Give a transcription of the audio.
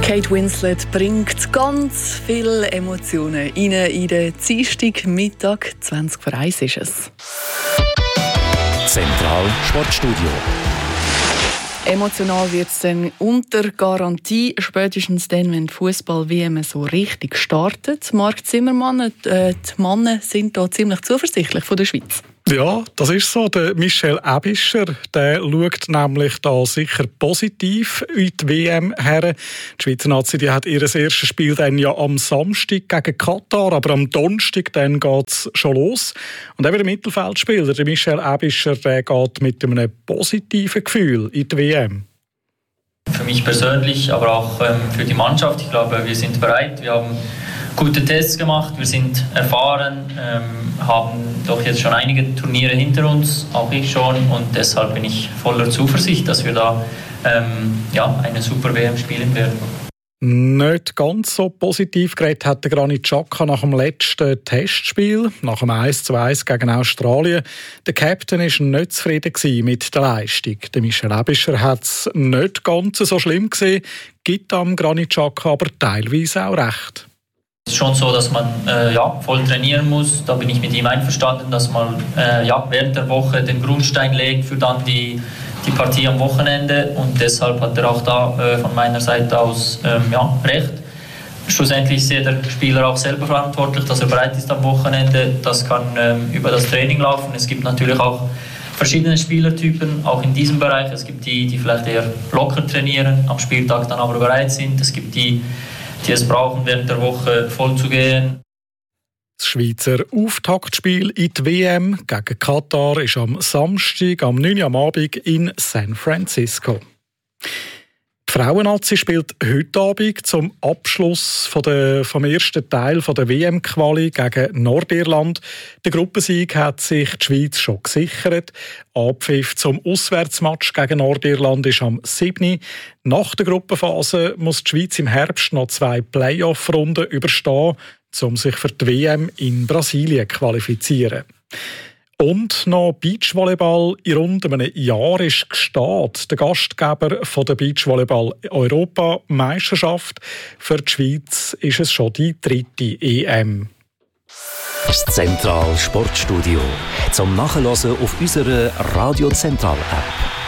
Kate Winslet bringt ganz viele Emotionen rein in den Dienstagmittag. 20:01 ist es. Zentral Sportstudio. Emotional wird es dann unter Garantie, spätestens dann, wenn die Fußball-WM so richtig startet. Marc Zimmermann, die Männer sind da ziemlich zuversichtlich von der Schweiz. Ja, das ist so. Der Michel Aebischer, der schaut nämlich da sicher positiv in die WM her. Die Schweizer Nazi, die hat ihr erstes Spiel dann ja am Samstag gegen Katar, aber am Donnerstag dann geht's schon los. Und eben der Mittelfeldspieler, der Michel Aebischer, der geht mit einem positiven Gefühl in die WM. Für mich persönlich, aber auch für die Mannschaft. Ich glaube, wir sind bereit. Wir haben gute Tests gemacht, wir sind erfahren, haben doch jetzt schon einige Turniere hinter uns, auch ich schon, und deshalb bin ich voller Zuversicht, dass wir da eine super WM spielen werden. Nicht ganz so positiv geredet hat der Granit Xhaka nach dem letzten Testspiel, nach dem 1:1 gegen Australien. Der Captain war nicht zufrieden mit der Leistung. Der Michel Aebischer hat es nicht ganz so schlimm gesehen, gibt am Granit Xhaka aber teilweise auch recht. Es ist schon so, dass man voll trainieren muss. Da bin ich mit ihm einverstanden, dass man während der Woche den Grundstein legt für dann die Partie am Wochenende. Und deshalb hat er auch da von meiner Seite aus recht. Schlussendlich ist jeder Spieler auch selber verantwortlich, dass er bereit ist am Wochenende. Das kann über das Training laufen. Es gibt natürlich auch verschiedene Spielertypen, auch in diesem Bereich. Es gibt die vielleicht eher locker trainieren, am Spieltag dann aber bereit sind. Es gibt die es brauchen, während der Woche voll zu gehen. Das Schweizer Auftaktspiel in die WM gegen Katar ist am Samstag, am 9. Uhr am Abend in San Francisco. Die Frauen-Nazi spielt heute Abend zum Abschluss vom ersten Teil der WM-Quali gegen Nordirland. Der Gruppensieg hat sich die Schweiz schon gesichert. Abpfiff zum Auswärtsmatch gegen Nordirland ist am 7. Nach der Gruppenphase muss die Schweiz im Herbst noch 2 Playoff-Runden überstehen, um sich für die WM in Brasilien zu qualifizieren. Und noch Beachvolleyball. In rund einem Jahr ist Gstaad der Gastgeber der Beachvolleyball-Europameisterschaft. Für die Schweiz ist es schon die 3. EM. Das Zentral Sportstudio zum Nachhören auf unserer Radio Zentral App.